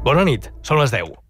Bona nit, són les 10.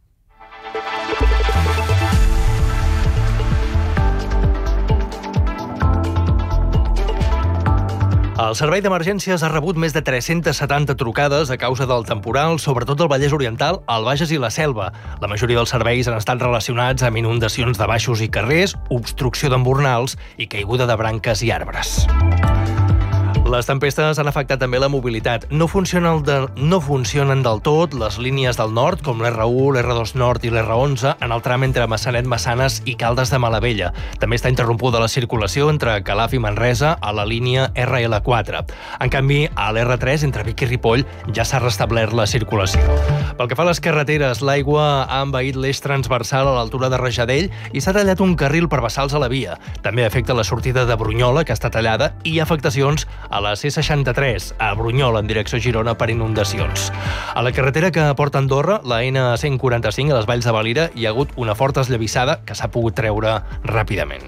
El Servei d'Emergències ha rebut més de 370 trucades a causa del temporal, sobretot al Vallès Oriental, al Bages i la Selva. La majoria dels serveis han estat relacionats amb inundacions de baixos i carrers, obstrucció d'embornals i caiguda de branques i arbres. Les tempestes han afectat també la mobilitat. No funcionen del tot les línies del nord, com l'R1, l'R2 Nord i l'R11, en el tram entre Massanet, Massanes i Caldes de Malavella. També està interrompuda la circulació entre Calaf i Manresa a la línia RL4. En canvi, a l'R3, entre Vic i Ripoll, ja s'ha restablert la circulació. Pel que fa a les carreteres, l'aigua ha envaït l'eix transversal a l'altura de Rajadell i s'ha tallat un carril per vessals a la via. També afecta la sortida de Brunyola, que està tallada, i afectacions a la C63, a Brunyola, en direcció a Girona, per inundacions. A la carretera que porta Andorra, la N145, a les Valls de Valira, hi ha hagut una forta esllavissada que s'ha pogut treure ràpidament.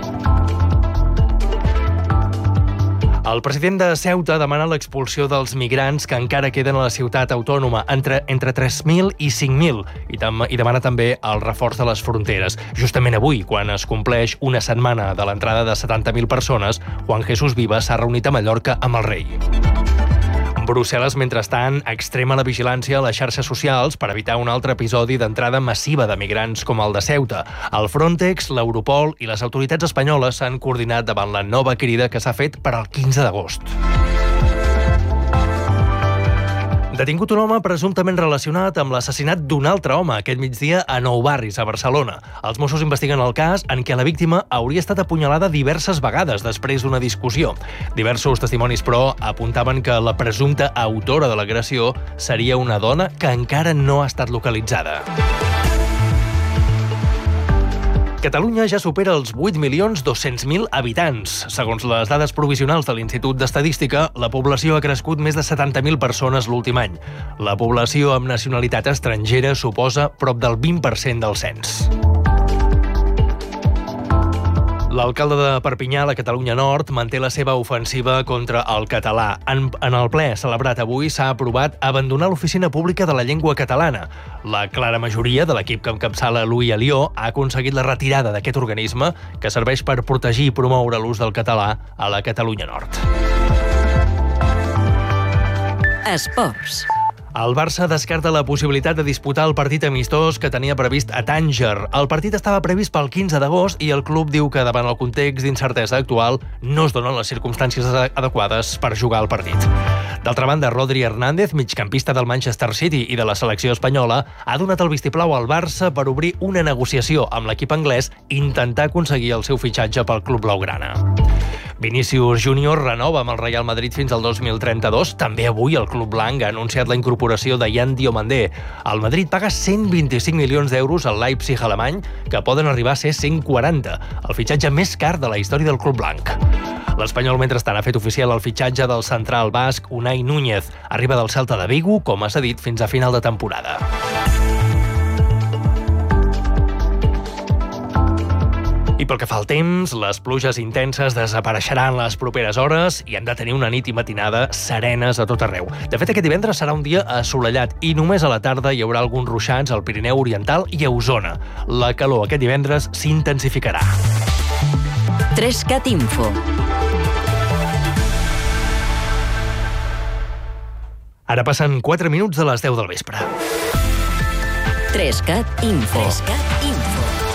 El president de Ceuta demana l'expulsió dels migrants que encara queden a la ciutat autònoma, entre 3.000 i 5.000, i demana també el reforç de les fronteres. Justament avui, quan es compleix una setmana de l'entrada de 70.000 persones, Juan Jesús Vivas s'ha reunit a Mallorca amb el rei. Brussel·les, mentrestant, extrema la vigilància a les xarxes socials per evitar un altre episodi d'entrada massiva de migrants com el de Ceuta. El Frontex, l'Europol i les autoritats espanyoles s'han coordinat davant la nova crida que s'ha fet per al 15 d'agost. Detingut un home presumptament relacionat amb l'assassinat d'un altre home aquest migdia a Nou Barris, a Barcelona. Els Mossos investiguen el cas en què la víctima hauria estat apunyalada diverses vegades després d'una discussió. Diversos testimonis, però, apuntaven que la presumpta autora de l'agressió seria una dona que encara no ha estat localitzada. Catalunya ja supera els 8.200.000 habitants. Segons les dades provisionals de l'Institut d'Estadística, la població ha crescut més de 70.000 persones l'últim any. La població amb nacionalitat estrangera suposa prop del 20% del cens. L'alcalde de Perpinyà, a la Catalunya Nord, manté la seva ofensiva contra el català. En el ple celebrat avui s'ha aprovat abandonar l'Oficina Pública de la Llengua Catalana. La clara majoria de l'equip que encapçala Louis Alió ha aconseguit la retirada d'aquest organisme que serveix per protegir i promoure l'ús del català a la Catalunya Nord. Esports. El Barça descarta la possibilitat de disputar el partit amistós que tenia previst a Tànger. El partit estava previst pel 15 d'agost i el club diu que davant el context d'incertesa actual no es donen les circumstàncies adequades per jugar el partit. D'altra banda, Rodri Hernández, migcampista del Manchester City i de la selecció espanyola, ha donat el vistiplau al Barça per obrir una negociació amb l'equip anglès i intentar aconseguir el seu fitxatge pel club blaugrana. Vinícius Júnior renova amb el Real Madrid fins al 2032. També avui el club blanc ha anunciat la incorporació de Yan Diomandé. El Madrid paga 125 milions d'euros al Leipzig alemany, que poden arribar a ser 140, el fitxatge més car de la història del club blanc. L'Espanyol, mentrestant, ha fet oficial el fitxatge del central basc Unai Núñez. Arriba del Celta de Vigo, com ha cedit, fins a final de temporada. I pel que fa al temps, les pluges intenses desapareixeran les properes hores i hem de tenir una nit i matinada serenes a tot arreu. De fet, aquest divendres serà un dia assolellat i només a la tarda hi haurà alguns ruixats al Pirineu Oriental i a Osona. La calor aquest divendres s'intensificarà. 3CAT Info. Ara passen 4 minuts de les 10 del vespre. 3CAT Info. 3CAT Info.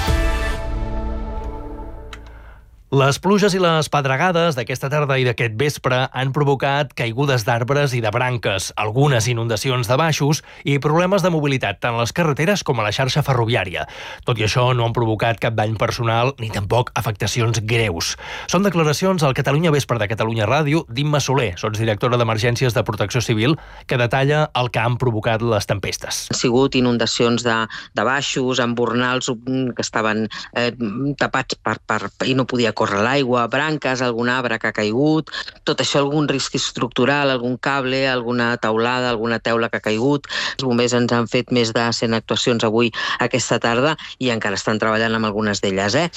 Les pluges i les pedregades d'aquesta tarda i d'aquest vespre han provocat caigudes d'arbres i de branques, algunes inundacions de baixos i problemes de mobilitat tant a les carreteres com a la xarxa ferroviària. Tot i això, no han provocat cap dany personal ni tampoc afectacions greus. Són declaracions al Catalunya Vespre de Catalunya Ràdio d'Imma Soler, sotsdirectora d'Emergències de Protecció Civil, que detalla el que han provocat les tempestes. Han sigut inundacions de baixos, embornals que estaven tapats i no podia córrer l'aigua, branques, algun arbre que ha caigut, tot això, algun risc estructural, algun cable, alguna teulada, alguna teula que ha caigut. Els bombers ens han fet més de 100 actuacions avui aquesta tarda i encara estan treballant amb algunes d'elles.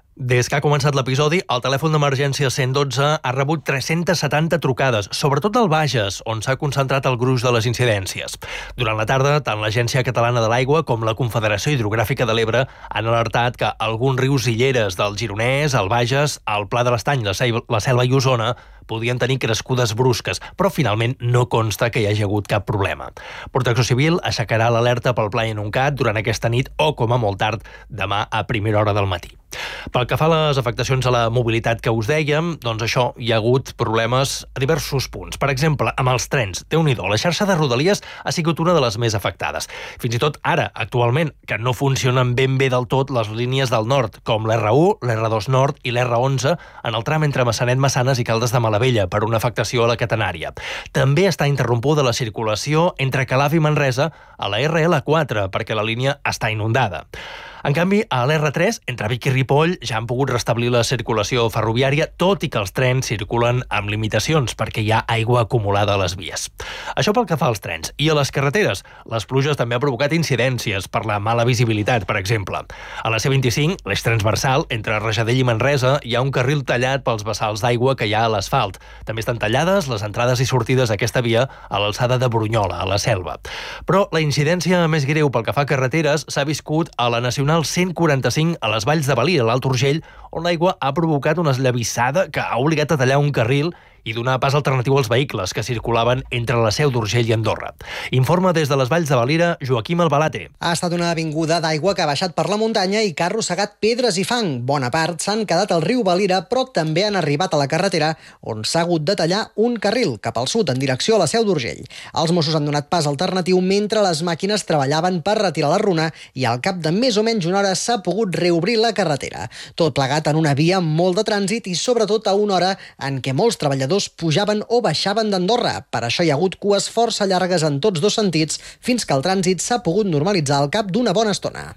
Des que ha començat l'episodi, el telèfon d'emergència 112 ha rebut 370 trucades, sobretot al Bages, on s'ha concentrat el gruix de les incidències. Durant la tarda, tant l'Agència Catalana de l'Aigua com la Confederació Hidrogràfica de l'Ebre han alertat que alguns rius i lleres del Gironès, el Bages, el Pla de l'Estany, la Selva i Osona podien tenir crescudes brusques, però finalment no consta que hi hagi hagut cap problema. Protecció Civil aixecarà l'alerta pel Pla inuncat durant aquesta nit o, com a molt tard, demà a primera hora del matí. Pel que fa a les afectacions a la mobilitat que us dèiem, doncs això, hi ha hagut problemes a diversos punts. Per exemple, amb els trens. Déu-n'hi-do, la xarxa de Rodalies ha sigut una de les més afectades. Fins i tot ara, actualment, que no funcionen ben bé del tot les línies del nord, com l'R1, l'R2 Nord i l'R11, en el tram entre Massanet, Massanes i Caldes de Malavella, per una afectació a la catenària. També està interrompuda la circulació entre Calaf i Manresa a la RL4, perquè la línia està inundada. En canvi, a l'R3, entre Vic i Ripoll, ja han pogut restablir la circulació ferroviària, tot i que els trens circulen amb limitacions, perquè hi ha aigua acumulada a les vies. Això pel que fa als trens. I a les carreteres, les pluges també han provocat incidències per la mala visibilitat, per exemple. A la C25, l'eix transversal, entre Rajadell i Manresa, hi ha un carril tallat pels vessals d'aigua que hi ha a l'asfalt. També estan tallades les entrades i sortides d'aquesta via a l'alçada de Brunyola, a la Selva. Però la incidència més greu pel que fa a carreteres s'ha viscut a la Nacional 145 a les Valls de Valira, a l'Alt Urgell, on l'aigua ha provocat una esllavissada que ha obligat a tallar un carril i donar pas alternatiu als vehicles que circulaven entre la Seu d'Urgell i Andorra. Informa des de les Valls de Valira, Joaquim Albalate. Ha estat una avinguda d'aigua que ha baixat per la muntanya i que ha arrossegat pedres i fang. Bona part s'han quedat al riu Valira, però també han arribat a la carretera, on s'ha hagut de tallar un carril cap al sud, en direcció a la Seu d'Urgell. Els Mossos han donat pas alternatiu mentre les màquines treballaven per retirar la runa i al cap de més o menys una hora s'ha pogut reobrir la carretera. Tot plegat en una via amb molt de trànsit i sobretot a una hora en què molts treballadors pujaven o baixaven d'Andorra. Per això hi ha hagut cues força llargues en tots dos sentits fins que el trànsit s'ha pogut normalitzar al cap d'una bona estona.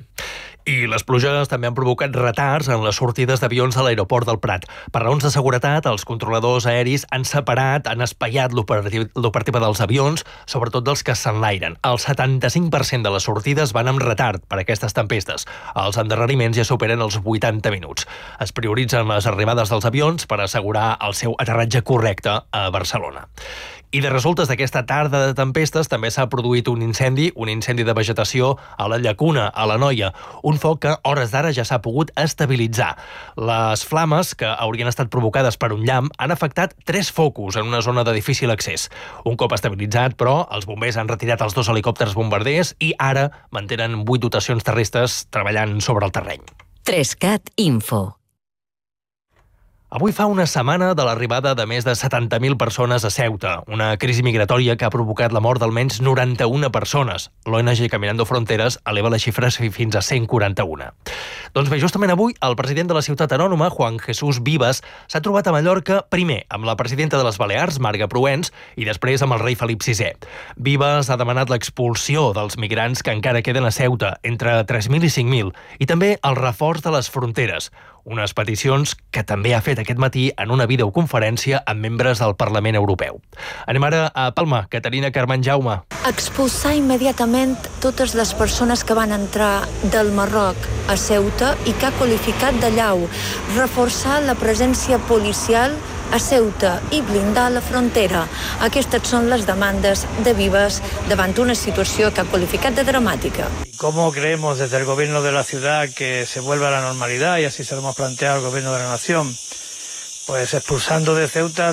I les pluges també han provocat retards en les sortides d'avions de l'aeroport del Prat. Per raons de seguretat, els controladors aeris han separat, han espaiat l'operativa dels avions, sobretot dels que s'enlairen. El 75% de les sortides van amb retard per aquestes tempestes. Els endarreriments ja superen els 80 minuts. Es prioritzen les arribades dels avions per assegurar el seu aterratge correcte a Barcelona. I de resultes d'aquesta tarda de tempestes també s'ha produït un incendi de vegetació a la Llacuna, a l'Anoia, un foc que a hores d'ara ja s'ha pogut estabilitzar. Les flames, que haurien estat provocades per un llamp, han afectat 3 focus en una zona de difícil accés. Un cop estabilitzat, però, els bombers han retirat els 2 helicòpters bombarders i ara mantenen 8 dotacions terrestres treballant sobre el terreny. 3CAT Info. Avui fa una setmana de l'arribada de més de 70.000 persones a Ceuta, una crisi migratòria que ha provocat la mort d'almenys 91 persones. L'ONG Caminando Fronteres eleva les xifres fins a 141. Doncs bé, justament avui, el president de la ciutat anònima, Juan Jesús Vives, s'ha trobat a Mallorca, primer amb la presidenta de les Balears, Marga Proens, i després amb el rei Felip VI. Vives ha demanat l'expulsió dels migrants que encara queden a Ceuta, entre 3.000 i 5.000, i també el reforç de les fronteres, unes peticions que també ha fet aquest matí en una videoconferència amb membres del Parlament Europeu. Anem ara a Palma. Caterina Carmen Jaume. Expulsar immediatament totes les persones que van entrar del Marroc a Ceuta i que ha qualificat de llau. Reforçar la presència policial a Ceuta i blindar la frontera. Aquestes són les demandes de Vives davant una situació que ha qualificat de dramàtica. ¿Cómo creemos desde el gobierno de la ciudad que se vuelva a la normalidad? Y así se lo hemos planteado al gobierno de la nación. Pues expulsando de Ceuta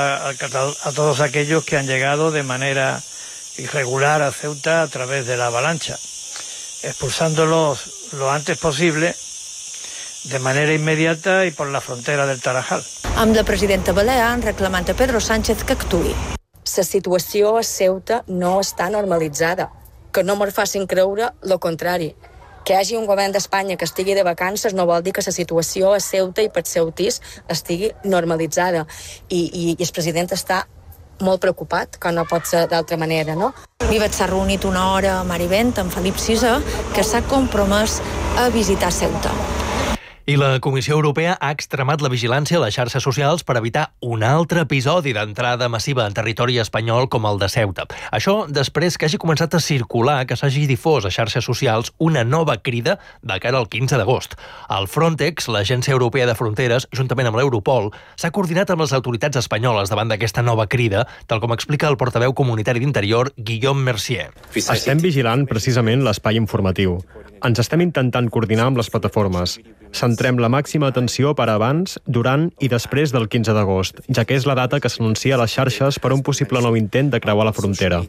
a todos aquellos que han llegado de manera irregular a Ceuta a través de la avalancha. Expulsándolos lo antes posible, de manera inmediata i per la frontera del Tarajal. Amb la presidenta balear reclamant a Pedro Sánchez que actuï. La situació a Ceuta no està normalitzada. Que no me'n facin creure el contrari. Que hi hagi un govern d'Espanya que estigui de vacances no vol dir que la situació a Ceuta i per ceutís estigui normalitzada. I el president està molt preocupat, que no pot ser d'altra manera, no? Vives s'ha reunit una hora a Marivent amb Felip VI, que s'ha compromès a visitar Ceuta. I la Comissió Europea ha extremat la vigilància a les xarxes socials per evitar un altre episodi d'entrada massiva en territori espanyol com el de Ceuta. Això després que hagi començat a circular, que s'hagi difós a xarxes socials una nova crida de cara al 15 d'agost. El Frontex, l'Agència Europea de Fronteres, juntament amb l'Europol, s'ha coordinat amb les autoritats espanyoles davant d'aquesta nova crida, tal com explica el portaveu comunitari d'Interior, Guillaume Mercier. Estem vigilant precisament l'espai informatiu. Ens estem intentant coordinar amb les plataformes. Centrem la màxima atenció per abans, durant i després del 15 d'agost, ja que és la data que s'anuncia a les xarxes per un possible nou intent de creuar la frontera.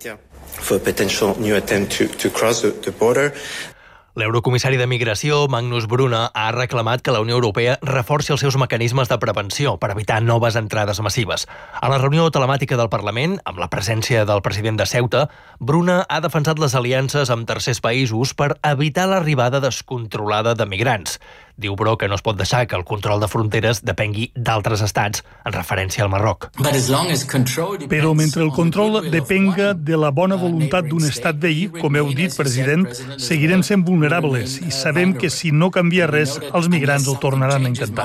L'eurocomissari de Migració, Magnus Bruna, ha reclamat que la Unió Europea reforci els seus mecanismes de prevenció per evitar noves entrades massives. A la reunió telemàtica del Parlament, amb la presència del president de Ceuta, Bruna ha defensat les aliances amb tercers països per evitar l'arribada descontrolada de migrants. Diu, però, que no es pot deixar que el control de fronteres depengui d'altres estats, en referència al Marroc. Però mentre el control depenga de la bona voluntat d'un estat veí, com heu dit, president, seguirem sent vulnerables i sabem que si no canvia res, els migrants ho tornaran a intentar.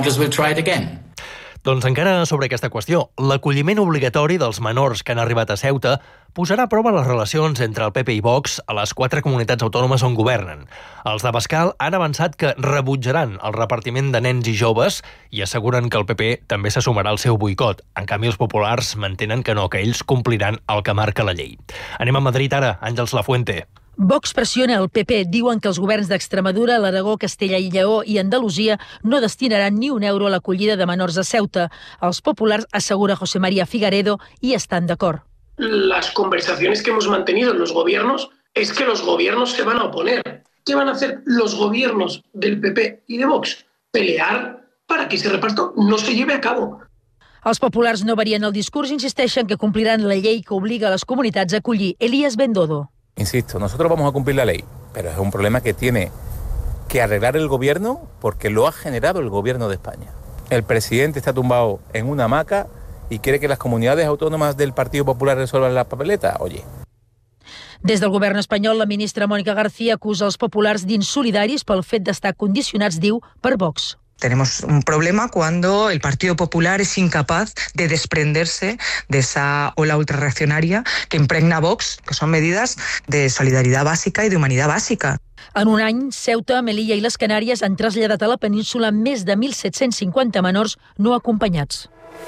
Doncs encara sobre aquesta qüestió, l'acolliment obligatori dels menors que han arribat a Ceuta posarà a prova les relacions entre el PP i Vox a les 4 comunitats autònomes on governen. Els d'Abascal han avançat que rebutjaran el repartiment de nens i joves i asseguren que el PP també se sumarà al seu boicot. En canvi, els populars mantenen que no, que ells compliran el que marca la llei. Anem a Madrid ara, Àngels Lafuente. Vox pressiona el PP. Diuen que els governs d'Extremadura, l'Aragó, Castella i Lleó i Andalusia no destinaran ni un euro a l'acollida de menors a Ceuta. Els populars, assegura José María Figaredo, hi estan d'acord. Las conversaciones que hemos mantenido en los gobiernos es que los gobiernos se van a oponer. ¿Qué van a hacer los gobiernos del PP y de Vox? Pelear para que ese reparto no se lleve a cabo. Els populars no varien el discurs i insisteixen que compliran la llei que obliga a les comunitats a acollir. Elías Bendodo. Insisto, nosotros vamos a cumplir la ley, pero es un problema que tiene que arreglar el gobierno porque lo ha generado el gobierno de España. El presidente está tumbado en una hamaca y quiere que las comunidades autónomas del Partido Popular resuelvan la papeleta. Oye. Des del govern espanyol, la ministra Mónica García acusa els populars d'insolidaris pel fet d'estar condicionats, diu, per Vox. Tenemos un problema cuando el Partido Popular es incapaz de desprenderse de esa ola ultrarreaccionaria que impregna Vox, que son medidas de solidaridad básica y de humanidad básica. En un any, Ceuta, Melilla i les Canàries han traslladat a la península més de 1.750 menors no acompanyats.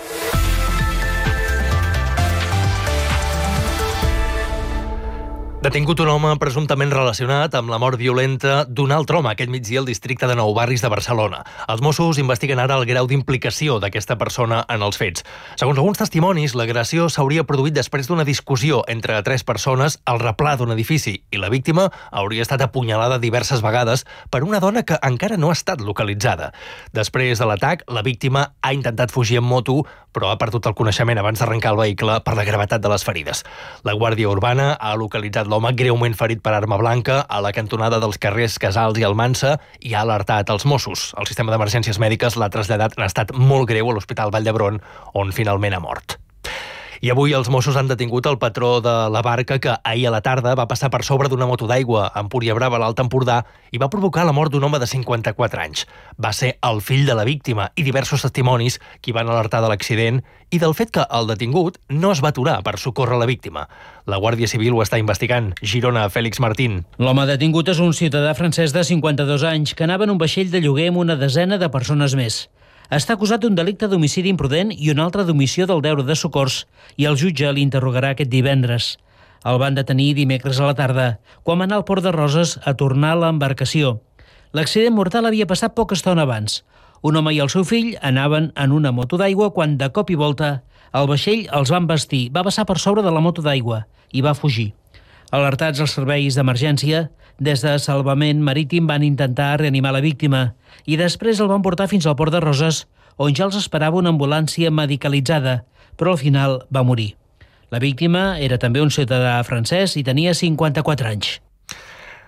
Detingut un home presumptament relacionat amb la mort violenta d'un altre home aquest migdia al districte de Nou Barris de Barcelona. Els Mossos investiguen ara el grau d'implicació d'aquesta persona en els fets. Segons alguns testimonis, l'agressió s'hauria produït després d'una discussió entre 3 persones al replà d'un edifici i la víctima hauria estat apunyalada diverses vegades per una dona que encara no ha estat localitzada. Després de l'atac, la víctima ha intentat fugir en moto, però ha perdut el coneixement abans d'arrencar el vehicle per la gravetat de les ferides. La Guàrdia Urbana ha localitzat l'home greument ferit per arma blanca a la cantonada dels carrers Casals i Almansa i ha alertat els Mossos. El sistema d'emergències mèdiques l'ha traslladat en estat molt greu a l'Hospital Vall d'Hebron, on finalment ha mort. I avui els Mossos han detingut el patró de la barca que ahir a la tarda va passar per sobre d'una moto d'aigua a Empúria Brava, a l'Alt Empordà, i va provocar la mort d'un home de 54 anys. Va ser el fill de la víctima i diversos testimonis qui van alertar de l'accident i del fet que el detingut no es va aturar per socórrer la víctima. La Guàrdia Civil ho està investigant. Girona, Fèlix Martín. L'home detingut és un ciutadà francès de 52 anys que anava en un vaixell de lloguer amb una desena de persones més. Està acusat d'un delicte d'homicidi imprudent i un altre d'omissió del deure de socors i el jutge l'interrogarà aquest divendres. El van detenir dimecres a la tarda, quan va anar al Port de Roses a tornar a l'embarcació. L'accident mortal havia passat poca estona abans. Un home i el seu fill anaven en una moto d'aigua quan, de cop i volta, el vaixell els va embestir, va passar per sobre de la moto d'aigua i va fugir. Alertats els serveis d'emergència, des de Salvament Marítim van intentar reanimar la víctima i després el van portar fins al Port de Roses, on ja els esperava una ambulància medicalitzada, però al final va morir. La víctima era també un ciutadà francès i tenia 54 anys.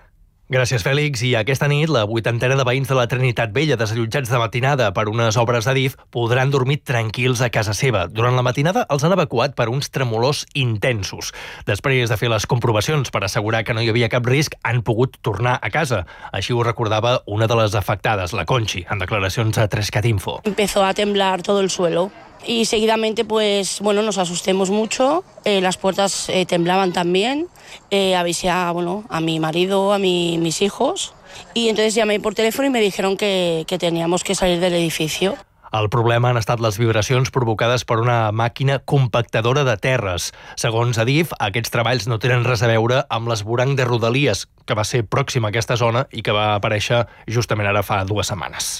Gràcies, Fèlix. I aquesta nit, la 80ena de veïns de la Trinitat Vella, desallotjats de matinada per unes obres d'Adif, podran dormir tranquils a casa seva. Durant la matinada els han evacuat per uns tremolors intensos. Després de fer les comprovacions per assegurar que no hi havia cap risc, han pogut tornar a casa. Així ho recordava una de les afectades, la Conchi, en declaracions a 3CAT Info. Empezó a temblar todo el suelo. Y seguidamente, nos asustemos mucho, las puertas temblaban también, avisé a mi marido, a mis hijos, y entonces llamé por teléfono y me dijeron que teníamos que salir del edificio. El problema han estat les vibracions provocades per una màquina compactadora de terres. Segons Adif, aquests treballs no tenen res a veure amb l'esvoranc de Rodalies, que va ser pròxim a aquesta zona i que va aparèixer justament ara fa 2 setmanes.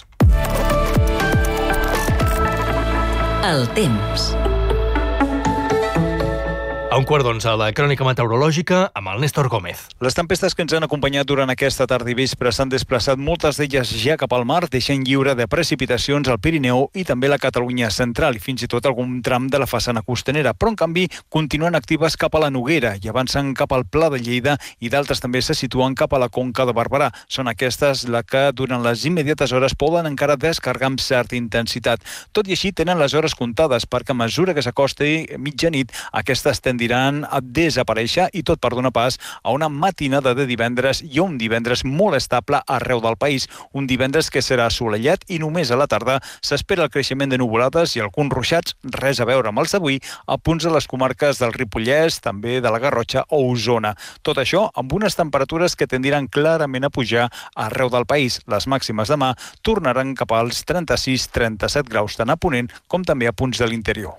El temps. A 1:15, la crònica meteorològica amb el Néstor Gómez. Les tempestes que ens han acompanyat durant aquesta tarda i vespre s'han desplaçat moltes d'elles ja cap al mar, deixant lliure de precipitacions al Pirineu i també la Catalunya central i fins i tot algun tram de la façana costanera, però en canvi continuen actives cap a la Noguera i avancen cap al Pla de Lleida i d'altres també se situen cap a la Conca de Barberà. Són aquestes les que durant les immediates hores poden encara descarregar amb certa intensitat. Tot i així tenen les hores comptades perquè a mesura que s'acosti mitjanit aquestes tendiran a desaparèixer i tot per donar pas a una matinada de divendres i un divendres molt estable arreu del país. Un divendres que serà assolellat i només a la tarda s'espera el creixement de nuvolades i alguns ruixats, res a veure amb els d'avui, a punts de les comarques del Ripollès, també de la Garrotxa o Osona. Tot això amb unes temperatures que tendiran clarament a pujar arreu del país. Les màximes demà tornaran cap als 36-37 graus tant a Ponent com també a punts de l'interior.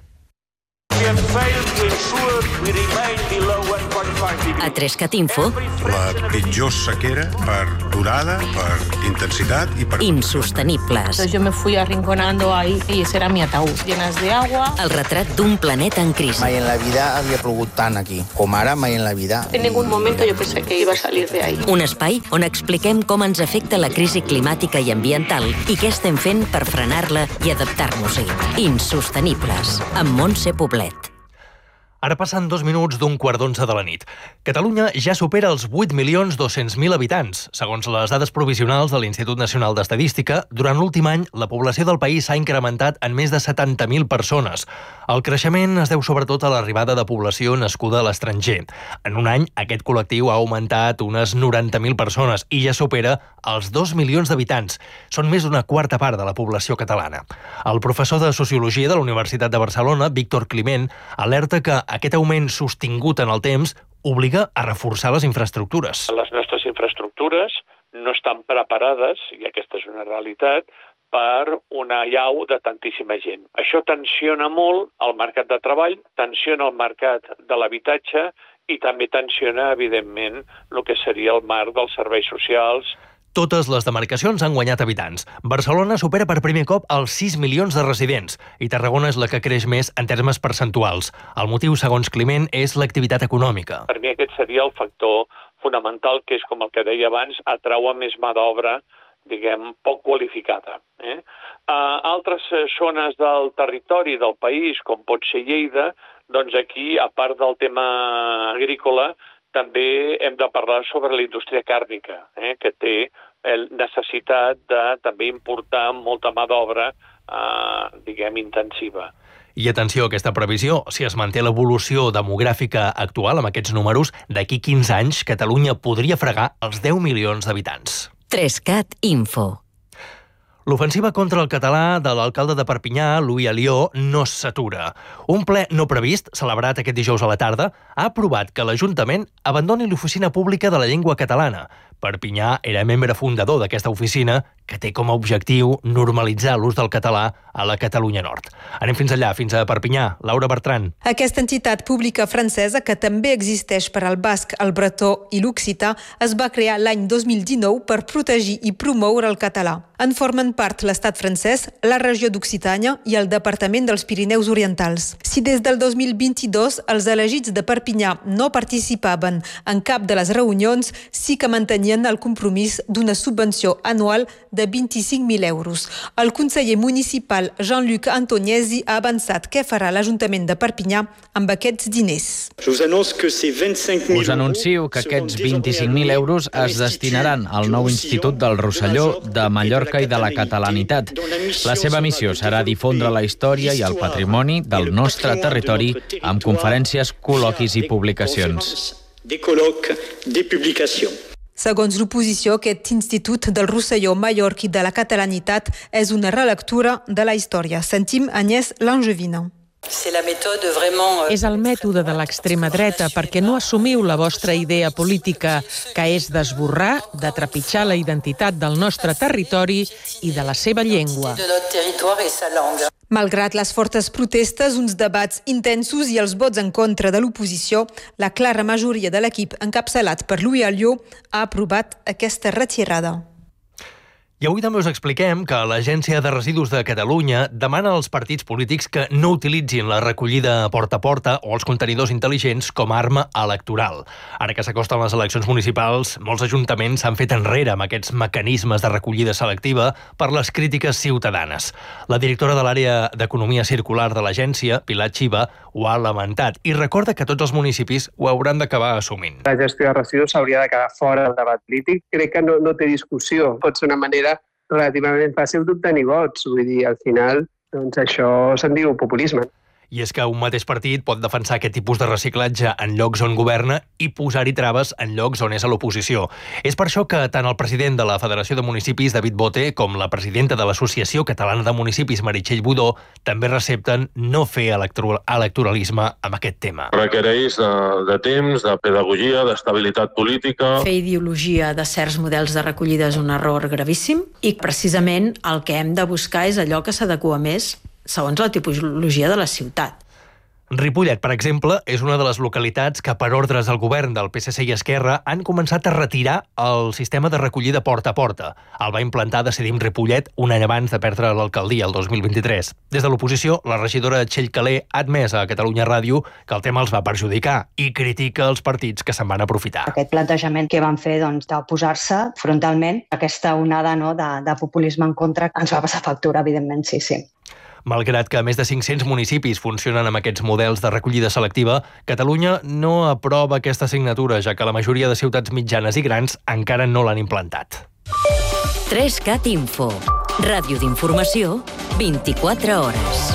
A 3CAT Info. La pitjor sequera per durada, per intensitat i per... Insostenibles. Yo me fui arrinconando ahí y ese era mi ataúd, llenas de agua. El retrat d'un planeta en crisi. Mai en la vida havia plogut tant aquí, com ara mai en la vida. En ningún momento yo pensé que iba a salir de ahí. Un espai on expliquem com ens afecta la crisi climàtica i ambiental i què estem fent per frenar-la i adaptar-nos-hi. Insostenibles, amb Montse Poblet. Ara passen 2 minuts d'1:15 de la nit. Catalunya ja supera els 8.200.000 habitants. Segons les dades provisionals de l'Institut Nacional d'Estadística, durant l'últim any la població del país s'ha incrementat en més de 70.000 persones. El creixement es deu sobretot a l'arribada de població nascuda a l'estranger. En un any, aquest col·lectiu ha augmentat unes 90.000 persones i ja supera els 2 milions d'habitants. Són més d'una quarta part de la població catalana. El professor de Sociologia de la Universitat de Barcelona, Víctor Climent, alerta que aquest augment sostingut en el temps obliga a reforçar les infraestructures. Les nostres infraestructures no estan preparades, i aquesta és una realitat, per una allau de tantíssima gent. Això tensiona molt el mercat de treball, tensiona el mercat de l'habitatge i també tensiona, evidentment, el que seria el marc dels serveis socials. Totes les demarcacions han guanyat habitants. Barcelona supera per primer cop els 6 milions de residents i Tarragona és la que creix més en termes percentuals. El motiu, segons Climent, és l'activitat econòmica. Per mi aquest seria el factor fonamental, que és, com el que deia abans, atraure més mà d'obra, diguem, poc qualificada. Altres zones del territori del país, com pot ser Lleida, doncs aquí, a part del tema agrícola, també hem de parlar sobre la indústria càrnica, que té necessitat de també importar molta mà d'obra, diguem, intensiva. I atenció a aquesta previsió, si es manté l'evolució demogràfica actual amb aquests números, d'aquí 15 anys Catalunya podria fregar els 10 milions d'habitants. 3CAT Info. L'ofensiva contra el català de l'alcalde de Perpinyà, Louis Alió, no s'atura. Un ple no previst, celebrat aquest dijous a la tarda, ha aprovat que l'Ajuntament abandoni l'Oficina Pública de la Llengua Catalana. Perpinyà era membre fundador d'aquesta oficina que té com a objectiu normalitzar l'ús del català a la Catalunya Nord. Anem fins allà, fins a Perpinyà. Laura Bertran. Aquesta entitat pública francesa, que també existeix per al basc, el bretó i l'occità, es va crear l'any 2019 per protegir i promoure el català. En formen part l'estat francès, la regió d'Occitània i el departament dels Pirineus Orientals. Si des del 2022 els elegits de Perpinyà Perpinyà no participaven en cap de les reunions, sí que mantenien el compromís d'una subvenció anual de 25.000 euros. El conseller municipal Jean-Luc Antoniesi ha avançat què farà l'Ajuntament de Perpinyà amb aquests diners. Us anuncio que aquests 25.000 euros es destinaran al nou Institut del Rosselló, de Mallorca i de la Catalanitat. La seva missió serà difondre la història i el patrimoni del nostre territori amb conferències, col·loquis i publicacions. Segons l'oposició, aquest Institut del Rosselló, Mallorca i de la Catalanitat és una relectura de la història. Sentim Agnès Langevina. És el mètode de l'extrema dreta perquè no assumiu la vostra idea política, que és d'esborrar, de trepitjar la identitat del nostre territori i de la seva llengua. Malgrat les fortes protestes, uns debats intensos i els vots en contra de l'oposició, la clara majoria de l'equip encapçalat per Louis Alliot ha aprovat aquesta retirada. I avui també us expliquem que l'Agència de Residus de Catalunya demana als partits polítics que no utilitzin la recollida porta a porta o els contenidors intel·ligents com a arma electoral. Ara que s'acosten les eleccions municipals, molts ajuntaments s'han fet enrere amb aquests mecanismes de recollida selectiva per les crítiques ciutadanes. La directora de l'àrea d'Economia Circular de l'agència, Pilar Chiva, ho ha lamentat i recorda que tots els municipis ho hauran d'acabar assumint. La gestió de residus s'hauria de quedar fora del debat polític. Crec que no té discussió. Pot ser una manera relativament fàcil d'obtenir vots. Vull dir, al final, doncs això se'n diu populisme. I és que un mateix partit pot defensar aquest tipus de reciclatge en llocs on governa i posar-hi traves en llocs on és a l'oposició. És per això que tant el president de la Federació de Municipis, David Bote, com la presidenta de l'Associació Catalana de Municipis, Meritxell Budó, també recepten no fer electoralisme amb aquest tema. Requereix de temps, de pedagogia, d'estabilitat política. Fer ideologia de certs models de recollida és un error gravíssim i precisament el que hem de buscar és allò que s'adequa més segons la tipologia de la ciutat. Ripollet, per exemple, és una de les localitats que, per ordres del govern del PSC i Esquerra, han començat a retirar el sistema de recollida porta a porta. El va implantar Decidim Ripollet un any abans de perdre l'alcaldia, el 2023. Des de l'oposició, la regidora Txell Calé ha admès a Catalunya Ràdio que el tema els va perjudicar i critica els partits que se'n van aprofitar. Aquest plantejament que van fer de posar-se frontalment, aquesta onada de populisme en contra, ens va passar factura, evidentment, sí. Malgrat que més de 500 municipis funcionen amb aquests models de recollida selectiva, Catalunya no aprova aquesta assignatura, ja que la majoria de ciutats mitjanes i grans encara no l'han implantat. 3CAT Info. Ràdio d'informació, 24 hores.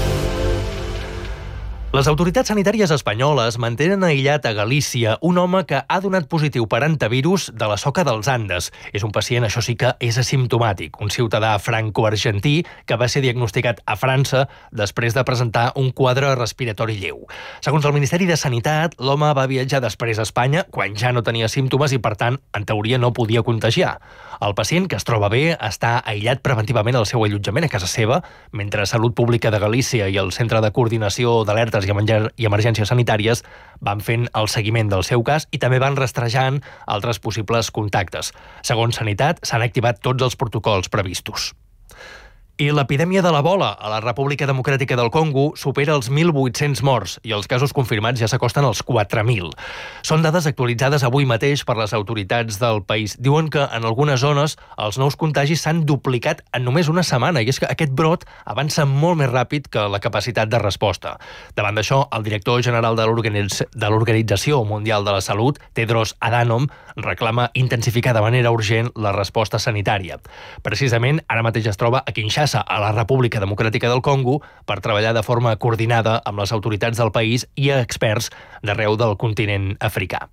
Les autoritats sanitàries espanyoles mantenen aïllat a Galícia un home que ha donat positiu per antivirus de la Soca dels Andes. És un pacient, això sí que és asimptomàtic, un ciutadà franco-argentí que va ser diagnosticat a França després de presentar un quadre respiratori lleu. Segons el Ministeri de Sanitat, l'home va viatjar després a Espanya quan ja no tenia símptomes i, per tant, en teoria no podia contagiar. El pacient, que es troba bé, està aïllat preventivament al seu allotjament a casa seva, mentre Salut Pública de Galícia i el Centre de Coordinació d'Alertes i Emergències Sanitàries van fent el seguiment del seu cas i també van rastrejant altres possibles contactes. Segons Sanitat, s'han activat tots els protocols previstos. I l'epidèmia de l'Ebola a la República Democràtica del Congo supera els 1.800 morts i els casos confirmats ja s'acosten als 4.000. Són dades actualitzades avui mateix per les autoritats del país. Diuen que en algunes zones els nous contagis s'han duplicat en només una setmana i és que aquest brot avança molt més ràpid que la capacitat de resposta. Davant d'això, el director general de l'Organització Mundial de la Salut, Tedros Adhanom, reclama intensificar de manera urgent la resposta sanitària. Precisament, ara mateix es troba a Kinshasa, a la República Democràtica del Congo, per treballar de forma coordinada amb les autoritats del país i experts d'arreu del continent africà.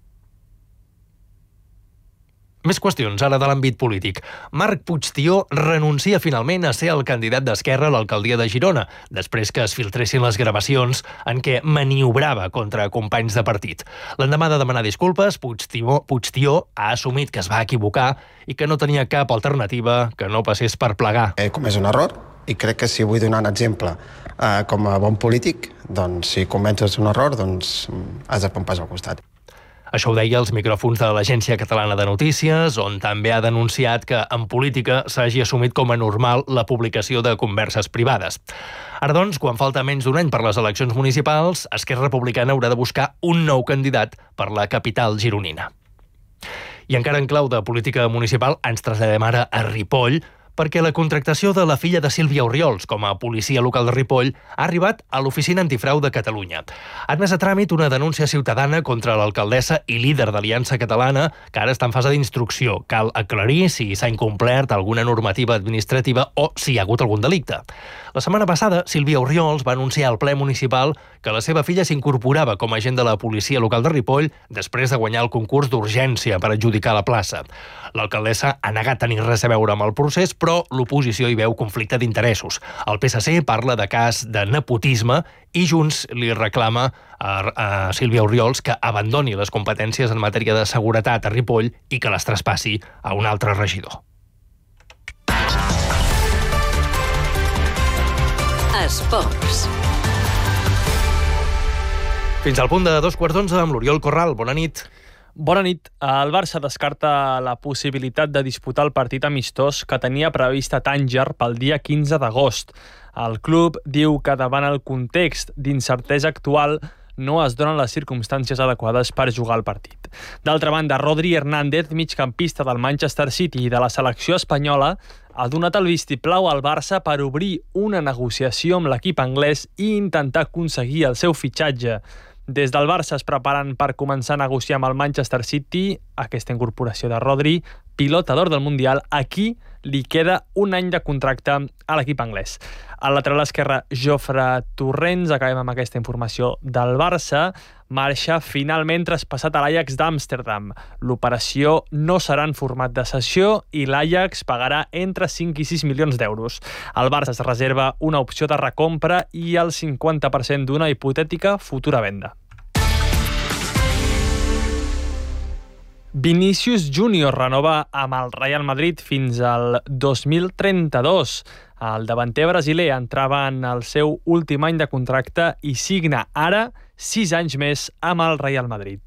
Més qüestions ara de l'àmbit polític. Marc Puigtió renuncia finalment a ser el candidat d'Esquerra a l'alcaldia de Girona, després que es filtressin les gravacions en què maniobrava contra companys de partit. L'endemà de demanar disculpes, Puigtió ha assumit que es va equivocar i que no tenia cap alternativa que no passés per plegar. He comès un error i crec que si vull donar un exemple com a bon polític, doncs si comences un error, doncs has de fer un pas al costat. Això ho deia als micròfons de l'Agència Catalana de Notícies, on també ha denunciat que en política s'hagi assumit com a normal la publicació de converses privades. Ara, doncs, quan falta menys d'un any per les eleccions municipals, Esquerra Republicana haurà de buscar un nou candidat per la capital gironina. I encara en clau de política municipal ens traslladem ara a Ripoll, perquè la contractació de la filla de Sílvia Orriols com a policia local de Ripoll ha arribat a l'Oficina Antifrau de Catalunya. Ha admès a tràmit una denúncia ciutadana contra l'alcaldessa i líder d'Aliança Catalana, que ara està en fase d'instrucció. Cal aclarir si s'ha incomplert alguna normativa administrativa o si hi ha hagut algun delicte. La setmana passada, Sílvia Orriols va anunciar al ple municipal que la seva filla s'incorporava com a agent de la policia local de Ripoll després de guanyar el concurs d'urgència per adjudicar la plaça. L'alcaldessa ha negat tenir res a veure amb el procés, però l'oposició hi veu conflicte d'interessos. El PSC parla de cas de nepotisme i Junts li reclama a Sílvia Orriols que abandoni les competències en matèria de seguretat a Ripoll i que les traspassi a un altre regidor. Esports. Fins al punt de 2:15 amb l'Oriol Corral. Bona nit. Bona nit. El Barça descarta la possibilitat de disputar el partit amistós que tenia previst a Tànger pel dia 15 d'agost. El club diu que davant el context d'incertesa actual no es donen les circumstàncies adequades per jugar el partit. D'altra banda, Rodri Hernández, migcampista del Manchester City i de la selecció espanyola, ha donat el vistiplau al Barça per obrir una negociació amb l'equip anglès i intentar aconseguir el seu fitxatge. Des del Barça es preparen per començar a negociar amb el Manchester City aquesta incorporació de Rodri, pilota d'or del Mundial. Aquí li queda un any de contracte a l'equip anglès. Al lateral esquerre, Jofre Torrents, acabem amb aquesta informació del Barça, marxa finalment traspassat a l'Ajax d'Amsterdam. L'operació no serà en format de cessió i l'Ajax pagarà entre 5 i 6 milions d'euros. El Barça es reserva una opció de recompra i el 50% d'una hipotètica futura venda. Vinícius Júnior renova amb el Real Madrid fins al 2032. El davanter brasiler entrava en el seu últim any de contracte i signa ara 6 anys més amb el Real Madrid.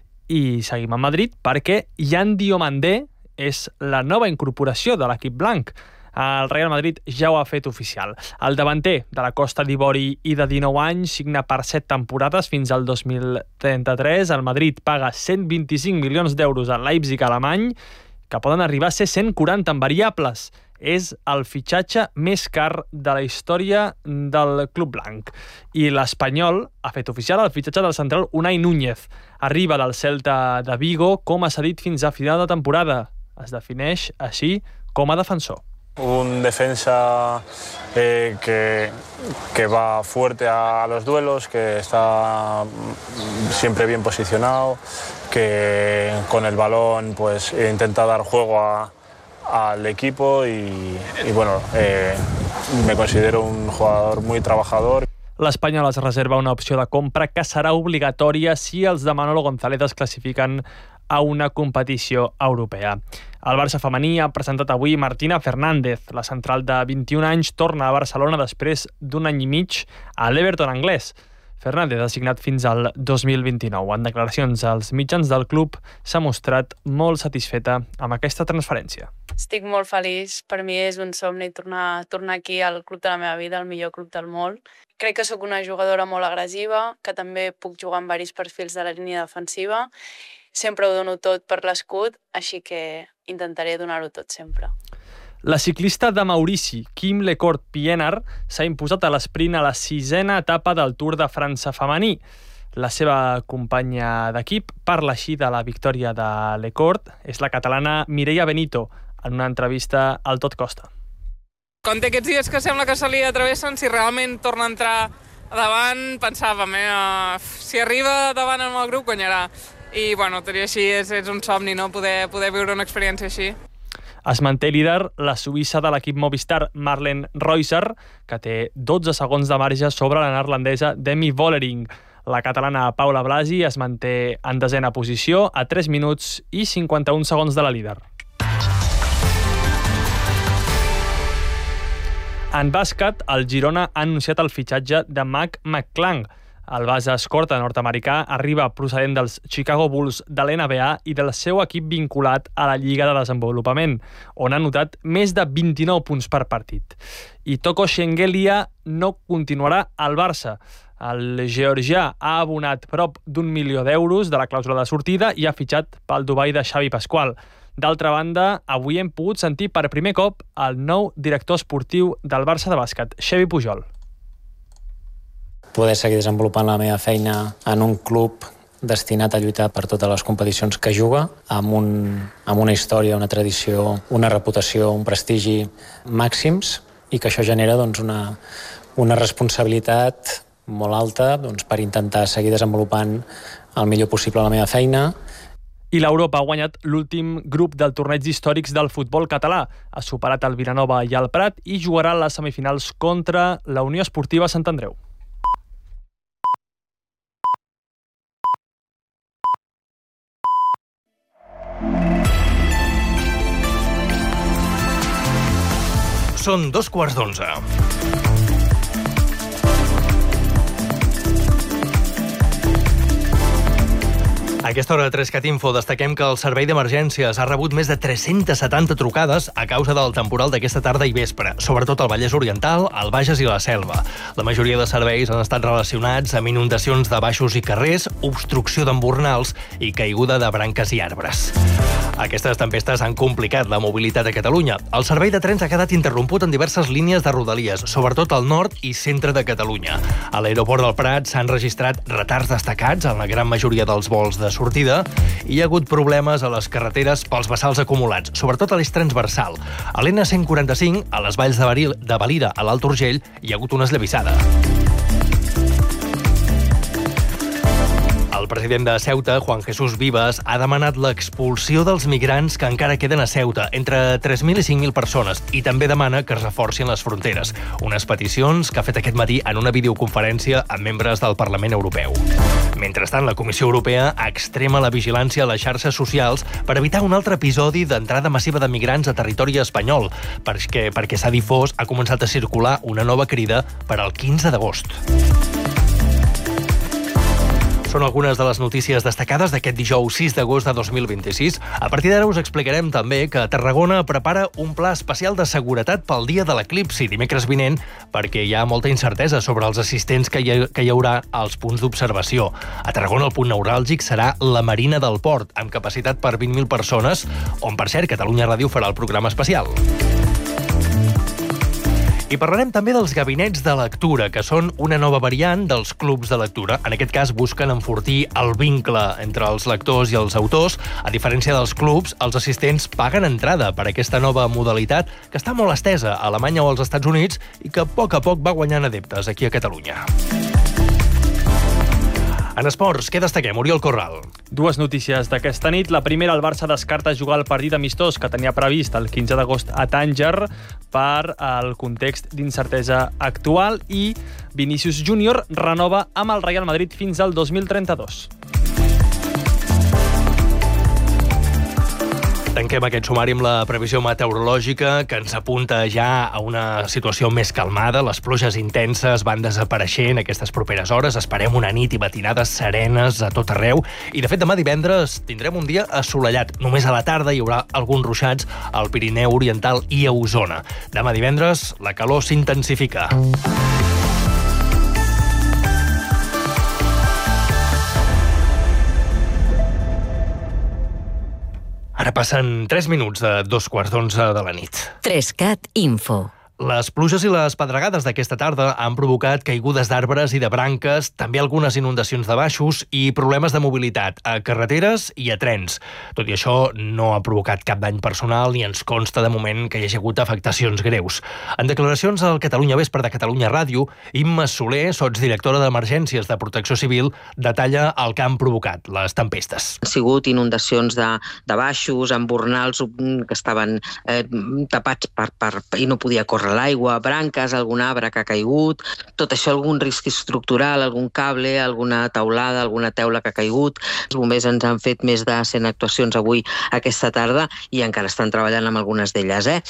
I seguim a Madrid perquè Yan Diomandé és la nova incorporació de l'equip blanc. El Real Madrid ja ho ha fet oficial. El davanter de la Costa d'Ivori i de 19 anys signa per 7 temporades fins al 2033. El Madrid paga 125 milions d'euros al Leipzig alemany, que poden arribar a ser 140 en variables. És el fitxatge més car de la història del club blanc. I l'Espanyol ha fet oficial el fitxatge del central Unai Núñez. Arriba del Celta de Vigo com a cedit fins a final de temporada. Es defineix així com a defensor. Un defensa que va fuerte a los duelos, que está siempre bien posicionado, que con el balón pues intenta dar juego al equipo y bueno, me considero un jugador muy trabajador. L'Espanyol es reserva una opció de compra que serà obligatòria si els de Manolo González es classifiquen a una competició europea. El Barça femení ha presentat avui Martina Fernández. La central de 21 anys torna a Barcelona després d'un any i mig a l'Everton anglès. Fernández ha signat fins al 2029. En declaracions als mitjans del club s'ha mostrat molt satisfeta amb aquesta transferència. Estic molt feliç. Per mi és un somni tornar aquí al club de la meva vida, el millor club del món. Crec que sóc una jugadora molt agressiva, que també puc jugar amb diversos perfils de la línia defensiva. Sempre ho dono tot per l'escut, així que intentaré donar-ho tot sempre. La ciclista de Maurici, Kim Lecourt-Pienaar, s'ha imposat a l'esprint a la 6a etapa del Tour de França femení. La seva companya d'equip parla així de la victòria de Lecourt. És la catalana Mireia Benito, en una entrevista al Tot Costa. Quan té aquests dies que sembla que se li atravessen, si realment torna a entrar davant, pensàvem, si arriba davant amb el grup, guanyarà. I, bueno, tot i així, és un somni, no?, poder viure una experiència així. Es manté líder la suïssa de l'equip Movistar, Marlen Reusser, que té 12 segons de marge sobre la neerlandesa Demi Vollering. La catalana Paula Blasi es manté en 10a posició a 3 minuts i 51 segons de la líder. En bàsquet, el Girona ha anunciat el fitxatge de Mac McClung. El base escorta nord-americà arriba procedent dels Chicago Bulls de l'NBA i del seu equip vinculat a la Lliga de Desenvolupament, on ha anotat més de 29 punts per partit. I Toko Shengelia no continuarà al Barça. El georgià ha abonat prop d'1 milió d'euros de la clàusula de sortida i ha fitxat pel Dubai de Xavi Pasqual. D'altra banda, avui hem pogut sentir per primer cop el nou director esportiu del Barça de bàsquet, Xevi Pujol. Poder seguir desenvolupant la meva feina en un club destinat a lluitar per totes les competicions que juga, amb una història, una tradició, una reputació, un prestigi màxims, i que això genera una responsabilitat molt alta per intentar seguir desenvolupant el millor possible la meva feina. I l'Europa ha guanyat l'últim grup del torneig històrics del futbol català. Ha superat el Vilanova i el Prat i jugarà les semifinals contra la Unió Esportiva Sant Andreu. Són 11:15. A aquesta hora de 3CAT Info destaquem que el Servei d'Emergències ha rebut més de 370 trucades a causa del temporal d'aquesta tarda i vespre, sobretot al Vallès Oriental, al Bages i la Selva. La majoria de serveis han estat relacionats amb inundacions de baixos i carrers, obstrucció d'embornals i caiguda de branques i arbres. Aquestes tempestes han complicat la mobilitat a Catalunya. El servei de trens ha quedat interromput en diverses línies de rodalies, sobretot al nord i centre de Catalunya. A l'aeroport del Prat s'han registrat retards destacats en la gran majoria dels vols de sortida i hi ha hagut problemes a les carreteres pels vessals acumulats, sobretot a l'eix transversal. A l'N145, a les valls de Valira, a l'Alt Urgell, hi ha hagut una esllavissada. El president de Ceuta, Juan Jesús Vivas, ha demanat l'expulsió dels migrants que encara queden a Ceuta, entre 3.000 i 5.000 persones, i també demana que es reforcin les fronteres. Unes peticions que ha fet aquest matí en una videoconferència amb membres del Parlament Europeu. Mentrestant, la Comissió Europea extrema la vigilància a les xarxes socials per evitar un altre episodi d'entrada massiva de migrants a territori espanyol, perquè s'ha difós, ha començat a circular una nova crida per al 15 d'agost. Són algunes de les notícies destacades d'aquest dijous 6 d'agost de 2026. A partir d'ara us explicarem també que Tarragona prepara un pla especial de seguretat pel dia de l'eclipsi dimecres vinent, perquè hi ha molta incertesa sobre els assistents que hi haurà als punts d'observació. A Tarragona el punt neuràlgic serà la Marina del Port, amb capacitat per 20.000 persones, on, per cert, Catalunya Ràdio farà el programa especial. I parlarem també dels gabinets de lectura, que són una nova variant dels clubs de lectura. En aquest cas busquen enfortir el vincle entre els lectors i els autors. A diferència dels clubs, els assistents paguen entrada per aquesta nova modalitat que està molt estesa a Alemanya o als Estats Units i que a poc va guanyant adeptes aquí a Catalunya. En esports, què destaquem? Oriol Corral. Dues notícies d'aquesta nit. La primera, el Barça descarta jugar el partit amistós que tenia previst el 15 d'agost a Tànger per el context d'incertesa actual, i Vinícius Júnior renova amb el Real Madrid fins al 2032. Tanquem aquest sumari amb la previsió meteorològica, que ens apunta ja a una situació més calmada. Les pluges intenses van desapareixent aquestes properes hores. Esperem una nit i matinades serenes a tot arreu. I, de fet, demà divendres tindrem un dia assolellat. Només a la tarda hi haurà alguns ruixats al Pirineu Oriental i a Osona. Demà divendres la calor s'intensifica. Ara passen 3 minuts de 2:15 de la nit. 3CAT Info. Les pluges i les pedregades d'aquesta tarda han provocat caigudes d'arbres i de branques, també algunes inundacions de baixos i problemes de mobilitat a carreteres i a trens. Tot i això, no ha provocat cap dany personal ni ens consta de moment que hi hagi hagut afectacions greus. En declaracions al Catalunya Vespre de Catalunya Ràdio, Imma Soler, sotsdirectora d'Emergències de Protecció Civil, detalla el que han provocat les tempestes. Han sigut inundacions de baixos, embornals que estaven tapats i no podia córrer l'aigua, branques, algun arbre que ha caigut, tot això, algun risc estructural, algun cable, alguna teulada, alguna teula que ha caigut. Els bombers ens han fet més de 100 actuacions avui aquesta tarda i encara estan treballant amb algunes d'elles.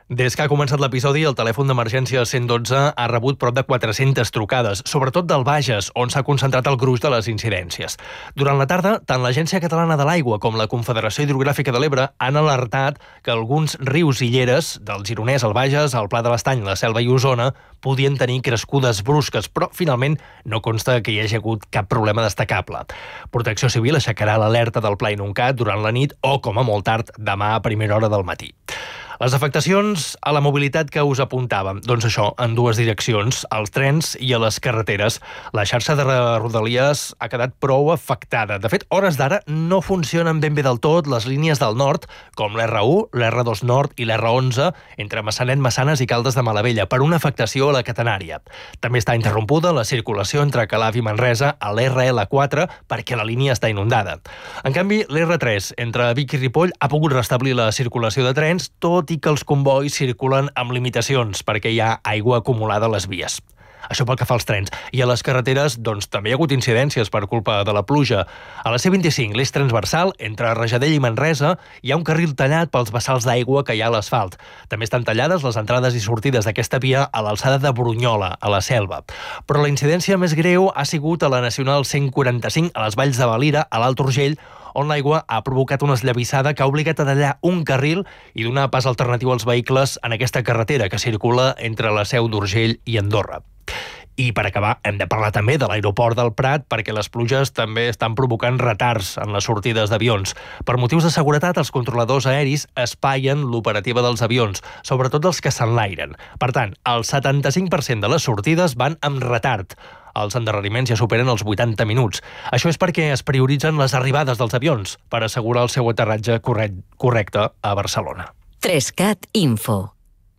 Des que ha començat l'episodi, el telèfon d'emergència 112 ha rebut prop de 400 trucades, sobretot del Bages, on s'ha concentrat el gruix de les incidències. Durant la tarda, tant l'Agència Catalana de l'Aigua com la Confederació Hidrogràfica de l'Ebre han alertat que alguns rius i lleres, del Gironès al Bages, al Pla de l'Estany, la Selva i Osona, podien tenir crescudes brusques, però finalment no consta que hi hagi hagut cap problema destacable. Protecció Civil aixecarà l'alerta del Pla inuncat durant la nit o, com a molt tard, demà a primera hora del matí. Les afectacions a la mobilitat que us apuntàvem, doncs això, en dues direccions, als trens i a les carreteres. La xarxa de Rodalies ha quedat prou afectada. De fet, hores d'ara no funcionen ben bé del tot les línies del nord, com l'R1, l'R2 Nord i l'R11, entre Massanet, Massanes i Caldes de Malavella, per una afectació a la catenària. També està interrompuda la circulació entre Calaf i Manresa a l'RL4 perquè la línia està inundada. En canvi, l'R3, entre Vic i Ripoll, ha pogut restablir la circulació de trens, tot i que els convois circulen amb limitacions perquè hi ha aigua acumulada a les vies. Això pel que fa als trens. I a les carreteres, doncs, també hi ha hagut incidències per culpa de la pluja. A la C25, l'eix transversal, entre Rajadell i Manresa, hi ha un carril tallat pels vessals d'aigua que hi ha a l'asfalt. També estan tallades les entrades i sortides d'aquesta via a l'alçada de Brunyola, a la Selva. Però la incidència més greu ha sigut a la Nacional 145, a les Valls de Valira, a l'Alt Urgell, on l'aigua ha provocat una esllavissada que ha obligat a tallar un carril i donar pas alternatiu als vehicles en aquesta carretera que circula entre la Seu d'Urgell i Andorra. I per acabar, hem de parlar també de l'aeroport del Prat perquè les pluges també estan provocant retards en les sortides d'avions. Per motius de seguretat, els controladors aeris espaien l'operativa dels avions, sobretot els que s'enlairen. Per tant, el 75% de les sortides van amb retard. Els endarreriments ja superen els 80 minuts. Això és perquè es prioritzen les arribades dels avions per assegurar el seu aterratge correcte a Barcelona. 3CAT Info.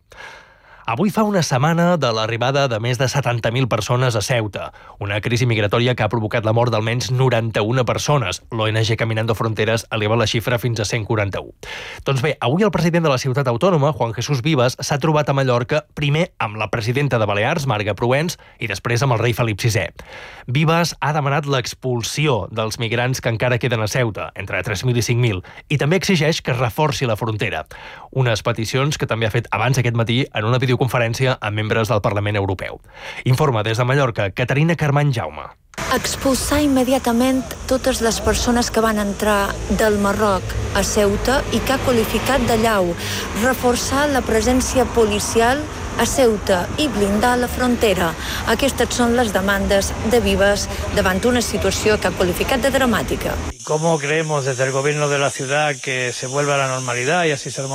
Avui fa una setmana de l'arribada de més de 70.000 persones a Ceuta, una crisi migratòria que ha provocat la mort d'almenys 91 persones. L'ONG Caminando Fronteras eleva la xifra fins a 141. Doncs bé, avui el president de la ciutat autònoma, Juan Jesús Vives, s'ha trobat a Mallorca primer amb la presidenta de Balears, Marga Proens, i després amb el rei Felip VI. Vives ha demanat l'expulsió dels migrants que encara queden a Ceuta, entre 3.000 i 5.000, i també exigeix que es reforci la frontera. Unes peticions que també ha fet abans aquest matí en una videoconferència amb membres del Parlament Europeu. Informa des de Mallorca, Caterina Carmany Jaume. Expulsar immediatament totes les persones que van entrar del Marroc a Ceuta i que ha qualificat de llau, reforçar la presència policial a Ceuta i blindar la frontera. Aquestes són les demandes de Vives davant una situació que ha qualificat de dramàtica. ¿Cómo creemos desde el gobierno de la ciudad que se vuelva a la normalidad y así se